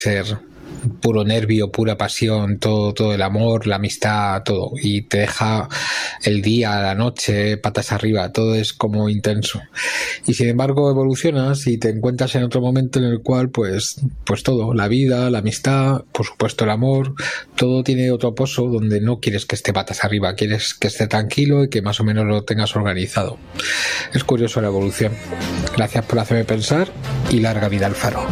ser puro nervio, pura pasión, todo el amor, la amistad, todo, y te deja el día, la noche, patas arriba, todo es como intenso. Y sin embargo evolucionas y te encuentras en otro momento en el cual pues todo, la vida, la amistad, por supuesto el amor, todo tiene otro pozo donde no quieres que esté patas arriba, quieres que esté tranquilo y que más o menos lo tengas organizado. Es curioso la evolución. Gracias por hacerme pensar y larga vida al Faro.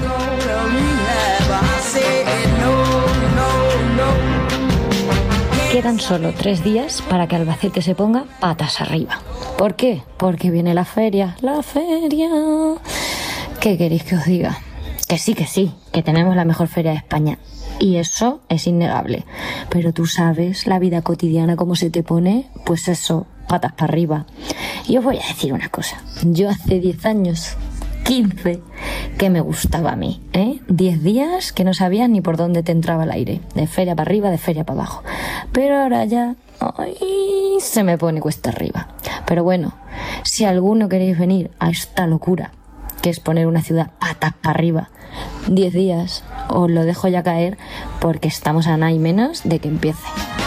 Quedan solo 3 días para que Albacete se ponga patas arriba. ¿Por qué? Porque viene la feria. ¡La feria! ¿Qué queréis que os diga? Que sí, que tenemos la mejor feria de España. Y eso es innegable. Pero tú sabes la vida cotidiana cómo se te pone, pues eso, patas para arriba. Y os voy a decir una cosa. Yo hace 10 años... 15, que me gustaba a mí, 10 días que no sabía ni por dónde te entraba el aire, de feria para arriba, de feria para abajo, pero ahora ya se me pone cuesta arriba. Pero bueno, si alguno queréis venir a esta locura que es poner una ciudad patas para arriba 10 días, os lo dejo ya caer porque estamos a nada y menos de que empiece.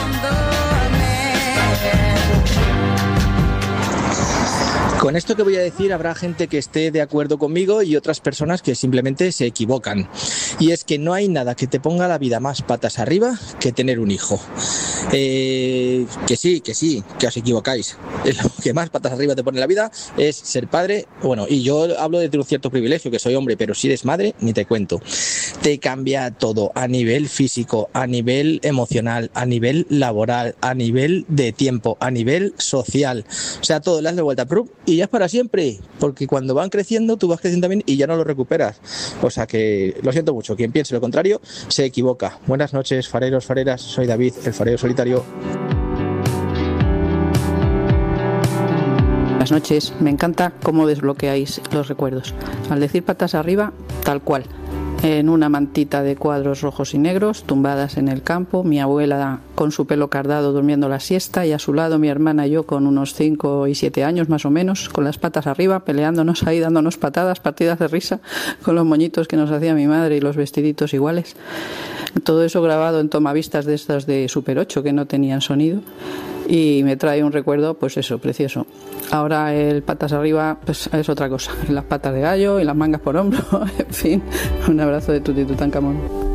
Con esto que voy a decir habrá gente que esté de acuerdo conmigo y otras personas que simplemente se equivocan. Y es que no hay nada que te ponga la vida más patas arriba que tener un hijo. Que sí, que os equivocáis. Lo que más patas arriba te pone la vida es ser padre. Bueno, y yo hablo desde un cierto privilegio, que soy hombre, pero si eres madre, ni te cuento. Te cambia todo a nivel físico, a nivel emocional, a nivel laboral, a nivel de tiempo, a nivel social. O sea, todo le das de vuelta y ya es para siempre, porque cuando van creciendo, tú vas creciendo también y ya no lo recuperas. O sea que lo siento mucho, quien piense lo contrario se equivoca. Buenas noches, fareros, fareras, soy David, el farero solitario. Buenas noches, me encanta cómo desbloqueáis los recuerdos. Al decir patas arriba, tal cual. En una mantita de cuadros rojos y negros, tumbadas en el campo, mi abuela con su pelo cardado durmiendo la siesta y a su lado mi hermana y yo con unos 5 y 7 años más o menos, con las patas arriba, peleándonos ahí, dándonos patadas, partidas de risa, con los moñitos que nos hacía mi madre y los vestiditos iguales. Todo eso grabado en tomavistas de estas de Super 8 que no tenían sonido y me trae un recuerdo, pues eso, precioso. Ahora el patas arriba pues es otra cosa, las patas de gallo y las mangas por hombro, en fin, un abrazo de Tuti Tutankamón.